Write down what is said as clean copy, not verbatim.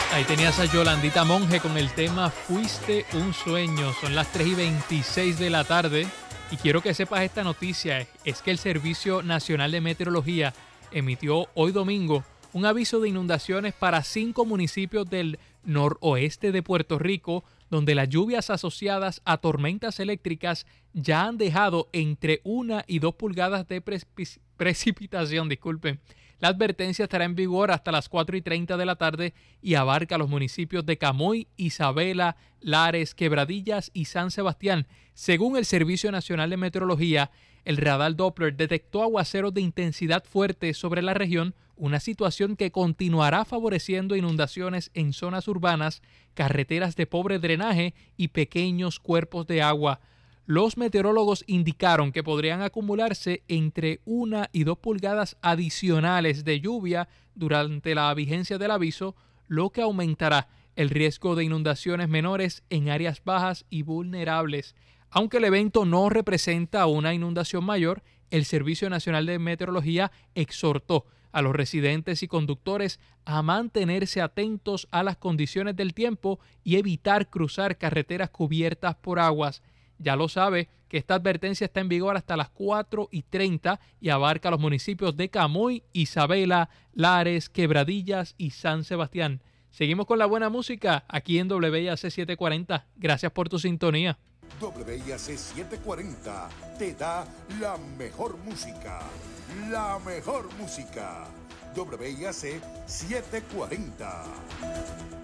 Ahí tenías a Yolandita Monge con el tema Fuiste un sueño. Son las 3:26 de la tarde y quiero que sepas esta noticia. Es que el Servicio Nacional de Meteorología emitió hoy domingo un aviso de inundaciones para 5 municipios del noroeste de Puerto Rico, donde las lluvias asociadas a tormentas eléctricas ya han dejado entre 1 y 2 pulgadas de precipitación. Disculpen. La advertencia estará en vigor hasta las 4:30 de la tarde y abarca los municipios de Camoy, Isabela, Lares, Quebradillas y San Sebastián. Según el Servicio Nacional de Meteorología, el radar Doppler detectó aguaceros de intensidad fuerte sobre la región, una situación que continuará favoreciendo inundaciones en zonas urbanas, carreteras de pobre drenaje y pequeños cuerpos de agua. Los meteorólogos indicaron que podrían acumularse entre 1 y 2 pulgadas adicionales de lluvia durante la vigencia del aviso, lo que aumentará el riesgo de inundaciones menores en áreas bajas y vulnerables. Aunque el evento no representa una inundación mayor, el Servicio Nacional de Meteorología exhortó a los residentes y conductores a mantenerse atentos a las condiciones del tiempo y evitar cruzar carreteras cubiertas por aguas. Ya lo sabe que esta advertencia está en vigor hasta las 4:30 y abarca los municipios de Camoy, Isabela, Lares, Quebradillas y San Sebastián. Seguimos con la buena música aquí en WIAC 740. Gracias por tu sintonía. WIAC 740 te da la mejor música. La mejor música. WIAC 740.